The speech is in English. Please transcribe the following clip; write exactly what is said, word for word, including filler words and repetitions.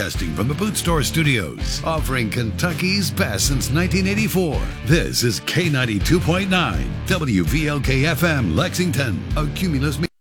broadcasting from the Boot Store Studios, offering Kentucky's best since nineteen eighty-four. This is K ninety-two point nine, W V L K F M, Lexington, a Cumulus